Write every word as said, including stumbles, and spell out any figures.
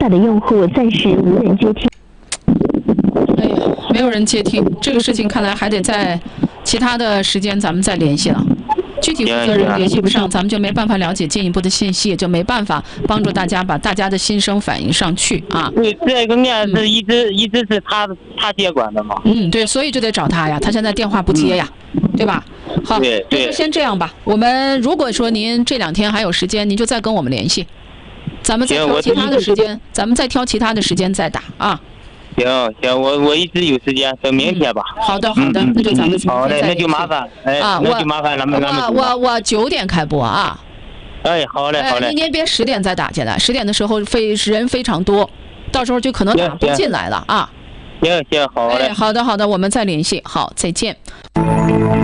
打的用户暂时无人接听。 哎呀，没有人接听，这个事情看来还得在其他的时间咱们再联系了。具体负责人联系不上，咱们就没办法了解进一步的信息，也就没办法帮助大家把大家的心声反映上去啊。 对，这个面是一直、嗯、一直是他他接管的嘛。 嗯，对，所以就得找他呀，他现在电话不接呀，嗯、对吧？好， 对对， 那就先这样吧。我们如果说您这两天还有时间，您就再跟我们联系，咱们再挑其他的时间，咱们再挑其他的时间再打啊。 行行，我我一直有时间，等明天吧。 嗯、好的好的，嗯、那就咱们好嘞，那就麻烦，哎， 啊， 那就麻烦咱们咱们。 我我我九点开播啊。 哎，好嘞好嘞。 哎，您别十点再打进来，十点的时候非人非常多，到时候就可能打不进来了啊。 行行，好嘞。 哎，好的好的，我们再联系，好，再见。